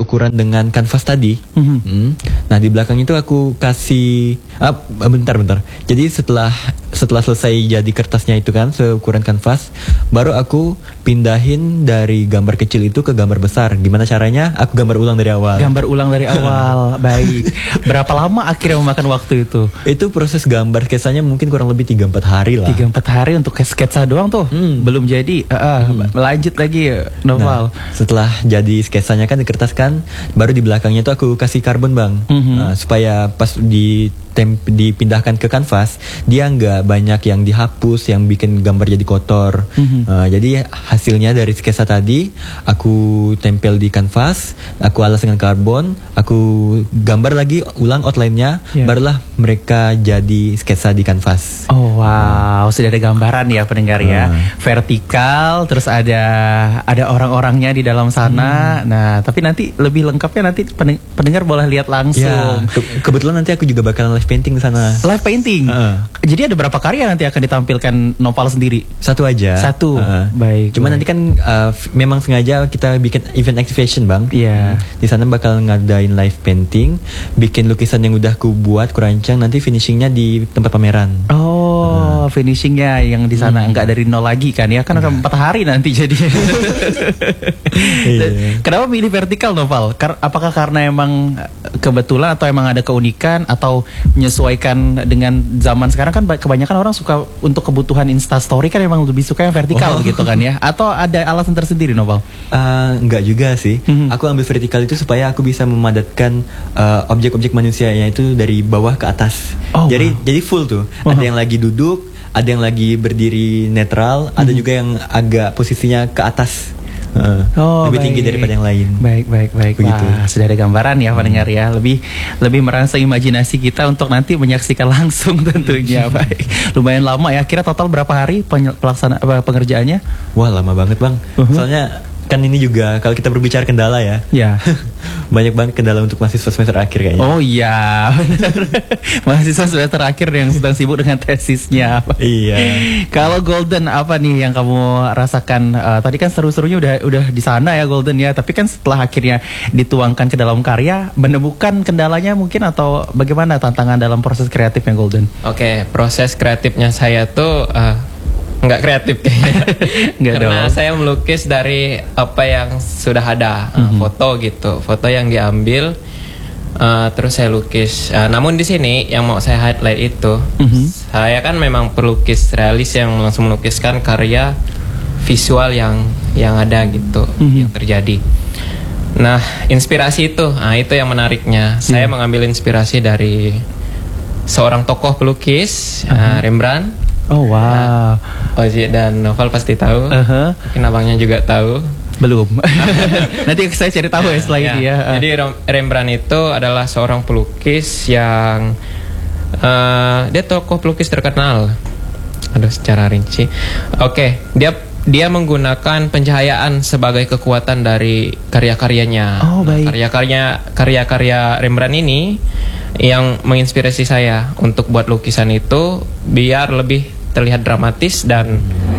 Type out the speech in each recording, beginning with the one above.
ukuran dengan kanvas tadi. Nah di belakang itu aku kasih bentar. Jadi setelah selesai jadi kertasnya itu kan seukuran kanvas, baru aku pindahin dari gambar kecil itu ke gambar besar. Gimana caranya? Aku gambar ulang dari awal. Gambar ulang dari awal. Baik. Berapa lama akhirnya memakan waktu itu? Itu proses gambar sketsanya mungkin kurang lebih 3-4 hari lah. 3-4 hari untuk sketsa doang tuh. Belum jadi. Lanjut lagi Noval. Nah, setelah jadi sketsanya kan di kertas kan, baru di belakangnya tuh aku kasih karbon bang, supaya pas dipindahkan ke kanvas dia nggak banyak yang dihapus yang bikin gambar jadi kotor. Jadi hasilnya dari sketsa tadi aku tempel di kanvas, aku alas dengan karbon, aku gambar lagi ulang outline-nya, barulah mereka jadi sketsa di kanvas. Oh wow, sudah ada gambaran ya pendengar ya. Vertikal, terus ada orang-orangnya di dalam sana. Nah, tapi nanti lebih lengkapnya nanti pendengar boleh lihat langsung. Ya, kebetulan nanti aku juga bakalan live painting di sana. Live painting. Jadi ada berapa karya nanti akan ditampilkan Noval sendiri? Satu aja. Satu. Baik. Cuma nanti kan memang sengaja kita bikin event exhibition bang. Iya. Di sana bakal ngadain live painting, bikin lukisan yang udah ku buat kurancang, nanti finishingnya di tempat pameran. Oh, finishingnya yang di sana nggak dari nol lagi kan ya? Kan akan 4 hari nanti jadinya. Kenapa milih vertikal Noval? Apakah karena emang kebetulan atau emang ada keunikan atau menyesuaikan dengan zaman sekarang kan kebanyakan orang suka untuk kebutuhan Instastory kan emang lebih suka yang vertikal gitu kan ya? Atau ada alasan tersendiri Noval? Enggak juga sih. Aku ambil vertikal itu supaya aku bisa memadatkan objek-objek manusianya itu dari bawah ke atas. Jadi full tuh. Ada yang lagi duduk, ada yang lagi berdiri netral, ada juga yang agak posisinya ke atas. Lebih tinggi daripada yang lain. Baik. Begitu. Wah, sudah ada gambaran ya pendengar ya. Lebih merangsang imajinasi kita untuk nanti menyaksikan langsung tentunya. Baik. Lumayan lama ya. Kira total berapa hari pengerjaannya? Wah, lama banget bang. Soalnya kan ini juga kalau kita berbicara kendala ya. Ya. Banyak banget kendala untuk mahasiswa semester akhir kayaknya. Oh iya. Mahasiswa semester akhir yang sedang sibuk dengan tesisnya. Iya. Kalau Golden apa nih yang kamu rasakan? Tadi kan seru-serunya udah di sana ya Golden ya. Tapi kan setelah akhirnya dituangkan ke dalam karya, menemukan kendalanya mungkin atau bagaimana tantangan dalam proses kreatifnya Golden? Oke, proses kreatifnya saya tuh nggak kreatif kayaknya. Karena saya melukis dari apa yang sudah ada, foto gitu, foto yang diambil, terus saya lukis. Namun di sini yang mau saya highlight itu, saya kan memang pelukis realis yang langsung melukiskan karya visual yang ada gitu, yang terjadi. Nah, inspirasi itu yang menariknya. Saya mengambil inspirasi dari seorang tokoh pelukis, Rembrandt. Oh wow. Oji dan Noval pasti tahu. Mungkin abangnya juga tahu. Belum. Nanti saya cari tahu ya setelah ini ya. Jadi Rembrandt itu adalah seorang pelukis yang dia tokoh pelukis terkenal. Aduh, secara rinci. Oke, dia menggunakan pencahayaan sebagai kekuatan dari karya-karyanya. Oh, baik. Karya-karya Rembrandt ini yang menginspirasi saya untuk buat lukisan itu biar lebih terlihat dramatis dan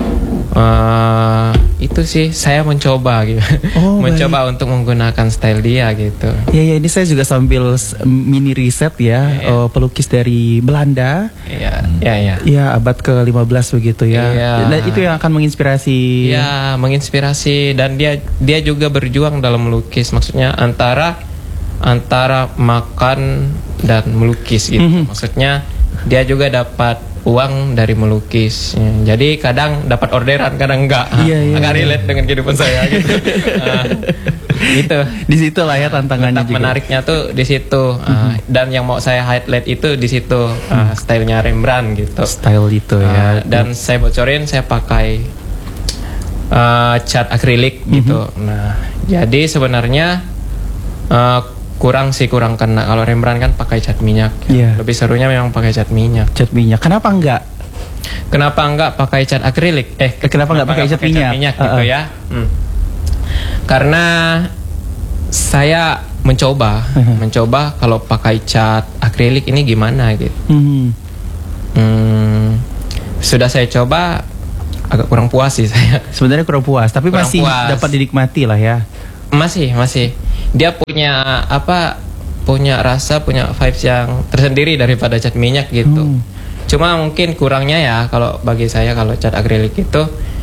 itu sih saya mencoba gitu. Mencoba untuk menggunakan style dia gitu. Ya ini saya juga sambil mini riset ya. Pelukis dari Belanda. Ya abad ke-15 begitu ya. Dan itu yang akan menginspirasi. Ya, menginspirasi dan dia juga berjuang dalam melukis. Maksudnya antara makan dan melukis gitu. Maksudnya dia juga dapat uang dari melukis. Jadi kadang dapat orderan, kadang enggak. Agak relate dengan kehidupan saya gitu. Gitu. Di situ lah ya tantangannya juga. Menariknya tuh di situ. Dan yang mau saya highlight itu di situ, stylenya Rembrandt gitu. Style itu ya. Dan saya bocorin, saya pakai cat akrilik gitu. Nah, jadi sebenarnya kurang kena. Kalau Rembrandt kan pakai cat minyak. Lebih serunya memang pakai cat minyak. Cat minyak. Kenapa enggak pakai cat akrilik? Kenapa enggak pakai cat minyak gitu ya? Karena saya mencoba kalau pakai cat akrilik ini gimana gitu. Sudah saya coba agak kurang puas sih saya. Sebenarnya kurang puas, tapi masih dapat dinikmati lah ya. Masih. Dia punya punya rasa, punya vibes yang tersendiri daripada cat minyak gitu. Cuma mungkin kurangnya ya kalau bagi saya kalau cat akrilik itu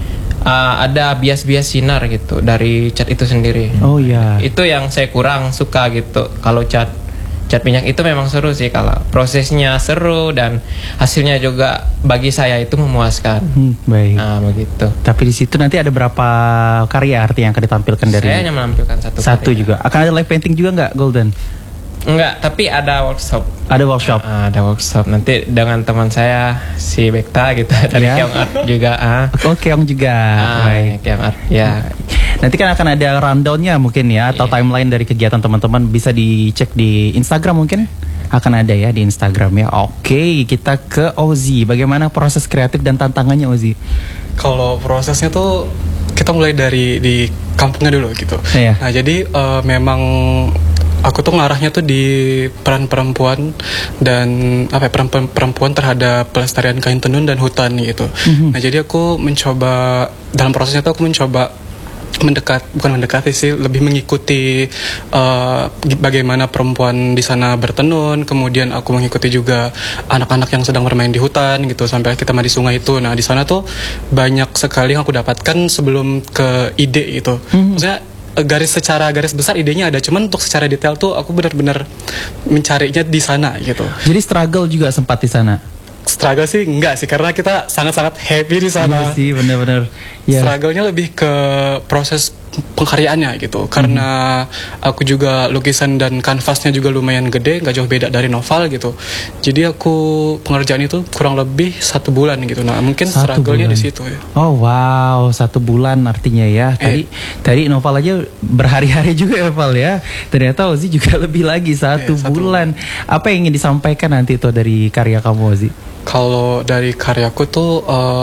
ada bias-bias sinar gitu dari cat itu sendiri. Oh iya. Itu yang saya kurang suka gitu. Kalau cat minyak itu memang seru sih, kalau prosesnya seru dan hasilnya juga bagi saya itu memuaskan. Baik. Nah, begitu. Tapi di situ nanti ada berapa karya artinya yang akan ditampilkan dari? Saya hanya menampilkan satu karya. Juga. Akan ada live painting juga nggak, Golden? Enggak, tapi ada workshop. Ada workshop. Ada workshop nanti dengan teman saya si Bekta gitu dari Keong Art juga. Oh, Keong juga. Baik. Keong Art. Ya. Nanti kan akan ada rundownnya mungkin ya, atau timeline dari kegiatan teman-teman, bisa dicek di Instagram mungkin. Akan ada ya di Instagram ya. Oke, kita ke Ozi. Bagaimana proses kreatif dan tantangannya, Ozi? Kalau prosesnya tuh kita mulai dari di kampungnya dulu gitu. Iya. Nah, jadi memang aku tuh ngarahnya tuh di peran perempuan dan perempuan terhadap pelestarian kain tenun dan hutan gitu. Nah, jadi aku mencoba dalam prosesnya tuh aku mencoba bukan mendekati sih, lebih mengikuti bagaimana perempuan di sana bertenun. Kemudian aku mengikuti juga anak-anak yang sedang bermain di hutan gitu, sampai kita mandi sungai itu. Nah, di sana tuh banyak sekali yang aku dapatkan sebelum ke ide itu. Maksudnya garis besar idenya ada, cuman untuk secara detail tuh aku benar-benar mencarinya di sana gitu. Jadi struggle juga sempat di sana? Struggle sih enggak sih, karena kita sangat-sangat happy di sana. Iya sih, benar-benar. Yeah. Struggle-nya lebih ke proses pengkaryaannya gitu, karena aku juga lukisan dan kanvasnya juga lumayan gede, nggak jauh beda dari novel gitu. Jadi aku pengerjaan itu kurang lebih 1 bulan gitu. Nah, mungkin struggle-nya di situ ya. Oh wow, 1 bulan artinya ya. Tadi novel aja berhari-hari juga ya, Val ya. Ternyata Ozi juga lebih lagi 1 bulan. Apa yang ingin disampaikan nanti tuh dari karya kamu, Ozi? Kalau dari karyaku tuh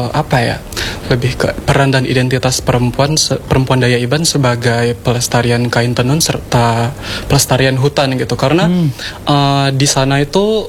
lebih ke peran dan identitas perempuan Daya Iban sebagai pelestarian kain tenun serta pelestarian hutan gitu. Karena di sana itu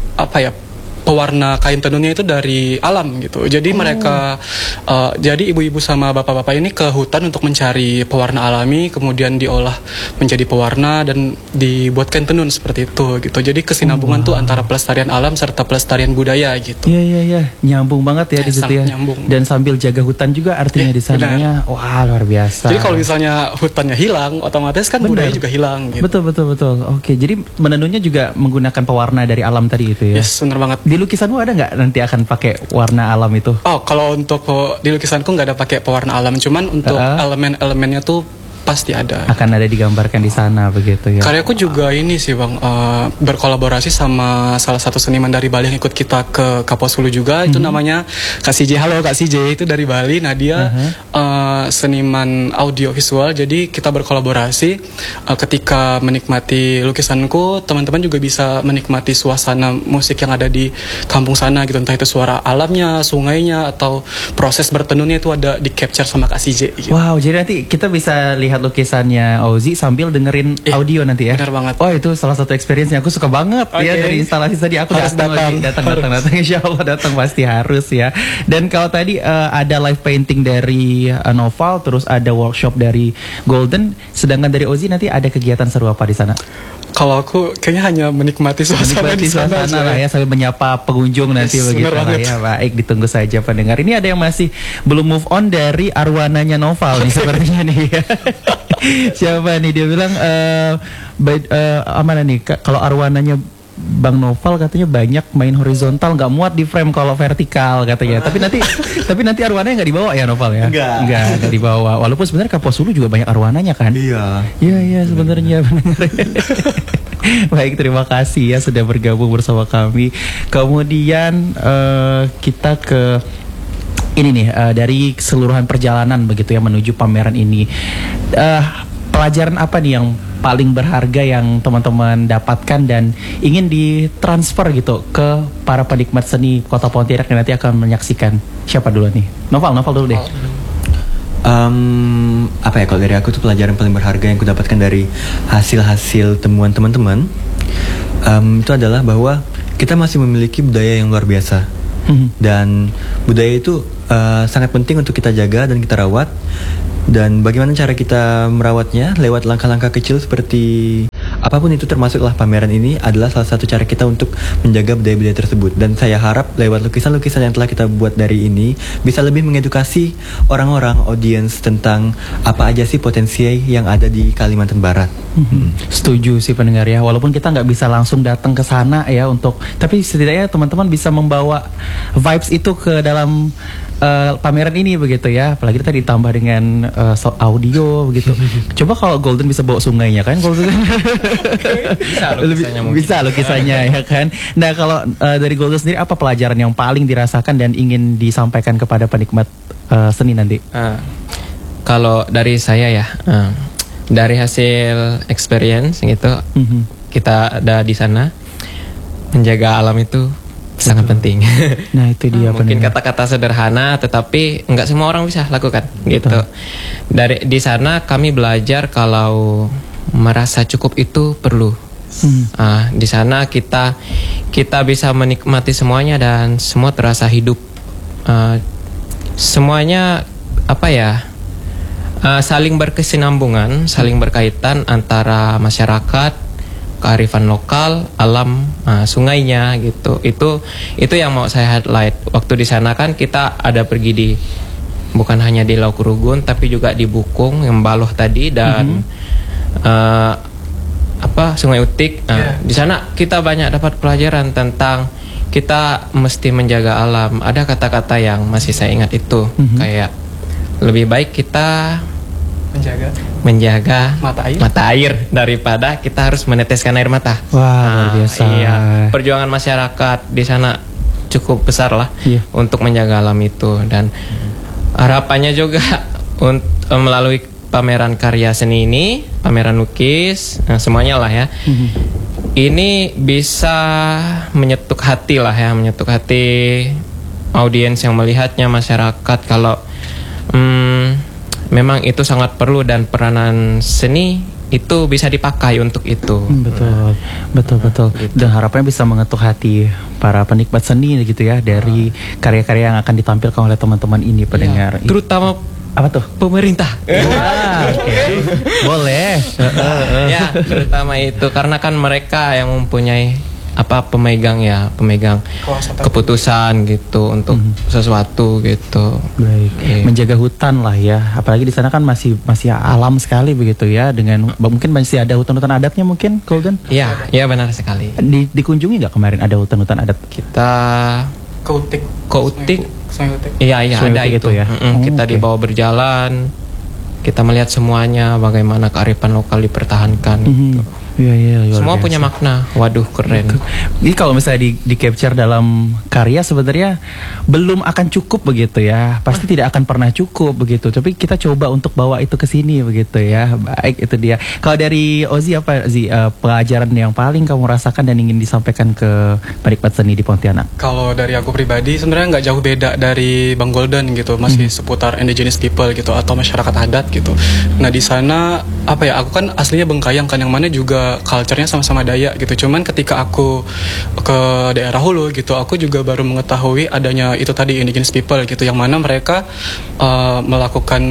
pewarna kain tenunnya itu dari alam gitu. Jadi mereka jadi ibu-ibu sama bapak-bapak ini ke hutan untuk mencari pewarna alami, kemudian diolah menjadi pewarna dan dibuat kain tenun seperti itu gitu. Jadi kesinambungan tuh antara pelestarian alam serta pelestarian budaya gitu. Iya. Nyambung banget ya di situ ya. Nyambung. Dan sambil jaga hutan juga artinya di sananya. Wah, luar biasa. Jadi kalau misalnya hutannya hilang, otomatis kan budaya juga hilang gitu. Betul. Oke, jadi menenunnya juga menggunakan pewarna dari alam tadi itu ya. Yes, benar banget. Di lukisanmu ada nggak nanti akan pakai warna alam itu? Oh, kalau untuk di lukisanku nggak ada pakai pewarna alam, cuman untuk elemen-elemennya tuh pasti ada. Akan ada digambarkan di sana begitu ya. Karyaku juga ini sih Bang, berkolaborasi sama salah satu seniman dari Bali yang ikut kita ke Kapuas Hulu juga. Itu namanya Kak CJ. Halo Kak CJ, itu dari Bali. Nah, dia seniman audio visual. Jadi kita berkolaborasi. Ketika menikmati lukisanku, teman-teman juga bisa menikmati suasana musik yang ada di kampung sana gitu. Entah itu suara alamnya, sungainya, atau proses bertenunnya itu ada di capture sama Kak CJ gitu. Wow, jadi nanti kita bisa lihat lukisannya Ozi sambil dengerin audio nanti ya. Benar banget. Oh, itu salah satu experience-nya. Aku suka banget ya dari instalasi tadi. Aku datang. Insya Allah datang pasti harus ya. Dan kalau tadi ada live painting dari Noval, terus ada workshop dari Golden. Sedangkan dari Ozi nanti ada kegiatan seru apa di sana? Kalau aku kayaknya hanya menikmati suasana di sana lah ya, sambil menyapa pengunjung nanti begitu lah ya. Baik, ditunggu saja pendengar. Ini ada yang masih belum move on dari arwananya Noval nih sepertinya nih. Siapa nih, dia bilang mana nih kalau arwananya Bang Noval katanya banyak main horizontal, nggak muat di frame kalau vertikal katanya. Tapi nanti arwananya nggak dibawa ya, Noval ya? Nggak dibawa. Walaupun sebenarnya Kapuas Hulu juga banyak arwananya kan? Iya sebenarnya benar. Baik, terima kasih ya sudah bergabung bersama kami. Kemudian kita ke ini nih, dari keseluruhan perjalanan begitu ya menuju pameran ini. Pelajaran apa nih yang paling berharga yang teman-teman dapatkan dan ingin ditransfer gitu ke para penikmat seni Kota Pontianak yang nanti akan menyaksikan? Siapa dulu nih? Noval dulu deh. Kalau dari aku tuh pelajaran paling berharga yang aku dapatkan dari hasil-hasil temuan teman-teman itu adalah bahwa kita masih memiliki budaya yang luar biasa. Dan budaya itu sangat penting untuk kita jaga dan kita rawat. Dan bagaimana cara kita merawatnya lewat langkah-langkah kecil seperti apapun itu, termasuklah pameran ini adalah salah satu cara kita untuk menjaga budaya-budaya tersebut. Dan saya harap lewat lukisan-lukisan yang telah kita buat dari ini bisa lebih mengedukasi orang-orang, audiens tentang apa aja sih potensi yang ada di Kalimantan Barat. Setuju sih pendengar ya, walaupun kita nggak bisa langsung datang ke sana ya tapi setidaknya teman-teman bisa membawa vibes itu ke dalam pameran ini begitu ya, apalagi kita ditambah dengan audio begitu. Coba kalau Golden bisa bawa sungainya kan, Golden bisa lukisannya ya kan. Nah kalau dari Golden sendiri apa pelajaran yang paling dirasakan dan ingin disampaikan kepada penikmat seni nanti? Kalau dari saya ya, dari hasil experience gitu, kita ada di sana, menjaga alam itu sangat penting. Nah itu dia. Mungkin kata-kata sederhana, tetapi nggak semua orang bisa lakukan gitu. Dari di sana kami belajar kalau merasa cukup itu perlu. Di sana kita bisa menikmati semuanya dan semua terasa hidup. Semuanya saling berkesinambungan, saling berkaitan antara masyarakat, kearifan lokal, alam, sungainya gitu. Itu yang mau saya highlight. Waktu di sana kan kita ada pergi bukan hanya di Lauk Rugun tapi juga di Bukung, yang Baloh tadi dan Sungai Utik. Di sana kita banyak dapat pelajaran tentang kita mesti menjaga alam. Ada kata-kata yang masih saya ingat itu, kayak lebih baik kita menjaga mata air daripada kita harus meneteskan air mata. Wah, luar biasa. Iya, perjuangan masyarakat di sana cukup besar lah untuk menjaga alam itu, dan harapannya juga melalui pameran karya seni ini, pameran lukis, semuanya lah ya. Ini bisa menyetuk hati lah ya, menyetuk hati audiens yang melihatnya, masyarakat kalau memang itu sangat perlu dan peranan seni itu bisa dipakai untuk itu. Betul. Gitu. Dan harapannya bisa mengetuk hati para penikmat seni gitu ya, dari karya-karya yang akan ditampilkan oleh teman-teman ini pendengar. Terutama apa tuh? Pemerintah. Boleh. Ya, terutama itu karena kan mereka yang mempunyai pemegang keputusan gitu untuk sesuatu gitu. Baik. Menjaga hutan lah ya. Apalagi di sana kan masih alam sekali begitu ya, dengan mungkin masih ada hutan-hutan adatnya mungkin, Golden? Iya benar sekali. Dikunjungi nggak kemarin ada hutan-hutan adat? Kita ke Utik. Iya ada itu ya. Kita dibawa berjalan, kita melihat semuanya, bagaimana kearifan lokal dipertahankan gitu. Iya, semua punya makna. Waduh, keren. Jadi kalau misalnya di capture dalam karya sebenarnya belum akan cukup begitu ya. Pasti tidak akan pernah cukup begitu. Tapi kita coba untuk bawa itu ke sini begitu ya. Baik, itu dia. Kalau dari Ozi apa pelajaran yang paling kamu rasakan dan ingin disampaikan ke penikmat seni di Pontianak? Kalau dari aku pribadi sebenarnya nggak jauh beda dari Bang Golden gitu. Masih seputar indigenous people gitu atau masyarakat adat gitu. Nah, di sana aku kan aslinya Bengkayang kan, yang mana juga culture-nya sama-sama Dayak gitu. Cuman ketika aku ke daerah Hulu gitu, aku juga baru mengetahui adanya itu tadi indigenous people gitu, yang mana mereka melakukan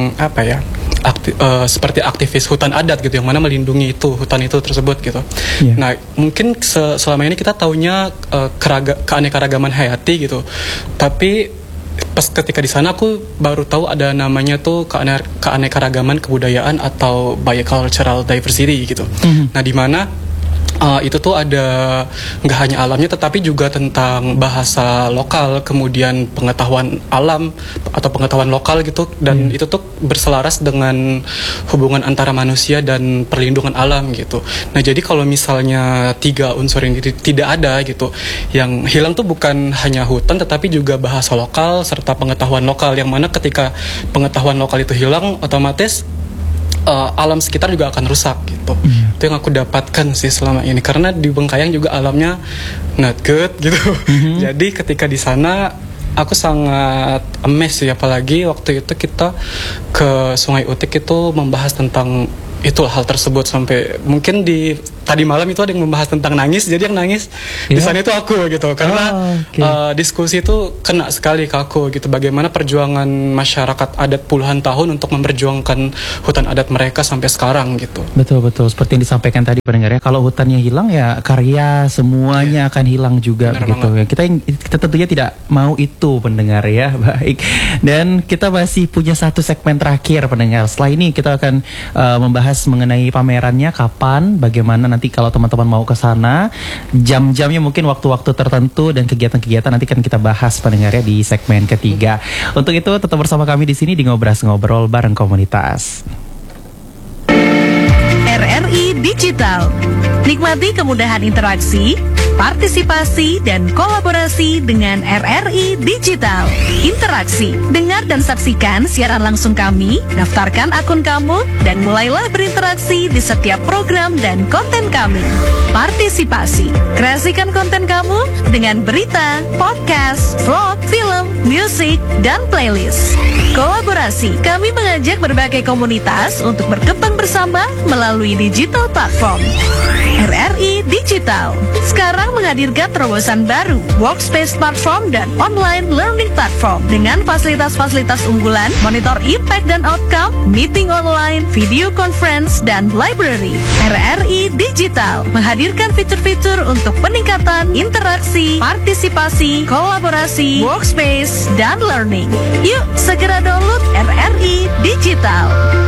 seperti aktivis hutan adat gitu, yang mana melindungi hutan itu tersebut gitu. Nah, mungkin selama ini kita taunya keanekaragaman hayati gitu. Tapi pas ketika di sana aku baru tahu ada namanya tuh keanekaragaman kebudayaan atau biocultural diversity gitu. Nah, di mana itu tuh ada nggak hanya alamnya tetapi juga tentang bahasa lokal, kemudian pengetahuan alam atau pengetahuan lokal gitu, dan itu tuh berselaras dengan hubungan antara manusia dan perlindungan alam gitu. Nah, jadi kalau misalnya 3 unsur ini tidak ada gitu, yang hilang tuh bukan hanya hutan tetapi juga bahasa lokal serta pengetahuan lokal, yang mana ketika pengetahuan lokal itu hilang, otomatis alam sekitar juga akan rusak gitu. Itu yang aku dapatkan sih selama ini, karena di Bengkayang juga alamnya not good gitu. Jadi ketika di sana aku sangat amazed sih, apalagi waktu itu kita ke Sungai Utik itu membahas tentang hal tersebut, sampai mungkin di tadi malam itu ada yang membahas tentang nangis, jadi yang nangis di sana itu aku gitu, karena diskusi itu kena sekali ke aku gitu, bagaimana perjuangan masyarakat adat puluhan tahun untuk memperjuangkan hutan adat mereka sampai sekarang gitu. Betul, seperti yang disampaikan tadi pendengar ya, kalau hutannya hilang ya karya semuanya akan hilang juga begitu ya. Kita tentunya tidak mau itu pendengar ya. Baik, dan kita masih punya satu segmen terakhir pendengar. Setelah ini kita akan membahas mengenai pamerannya, kapan, bagaimana nanti kalau teman-teman mau ke sana, jam-jamnya mungkin waktu-waktu tertentu dan kegiatan-kegiatan nanti kan kita bahas pendengar ya di segmen ketiga. Untuk itu tetap bersama kami di sini di Ngobras Ngobrol bareng komunitas. RRI Digital. Nikmati kemudahan interaksi, partisipasi, dan kolaborasi dengan RRI Digital. Interaksi, dengar dan saksikan siaran langsung kami, daftarkan akun kamu, dan mulailah berinteraksi di setiap program dan konten kami. Partisipasi, kreasikan konten kamu dengan berita, podcast, vlog, film, musik, dan playlist. Kolaborasi, kami mengajak berbagai komunitas untuk berkembang bersama melalui digital platform. RRI Digital sekarang menghadirkan terobosan baru, workspace platform dan online learning platform dengan fasilitas-fasilitas unggulan, monitor impact dan outcome, meeting online, video conference, dan library. RRI Digital menghadirkan fitur-fitur untuk peningkatan interaksi, partisipasi, kolaborasi, workspace, dan learning. Yuk segera download RRI Digital.